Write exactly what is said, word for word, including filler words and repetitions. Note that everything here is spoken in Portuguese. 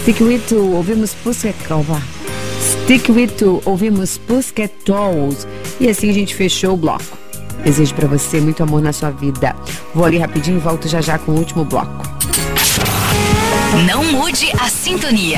Stick With You, ouvimos Pussycat Stick With You, ouvimos Pussycat Dolls. E assim a gente fechou o bloco. Desejo pra você muito amor na sua vida. Vou ali rapidinho e volto já já com o último bloco. Não mude a sintonia.